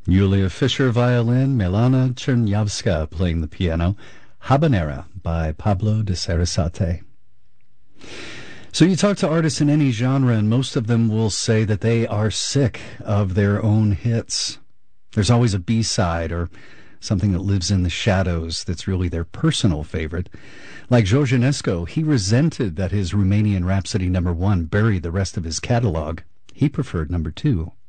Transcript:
Yulia Fischer violin, Milana Chernyavska playing the piano, Habanera by Pablo de Sarasate. So you talk to artists in any genre, and most of them will say that they are sick of their own hits. There's always a B-side or something that lives in the shadows that's really their personal favorite. Like George Enescu, he resented that his Romanian Rhapsody No. 1 buried the rest of his catalog. He preferred No. 2.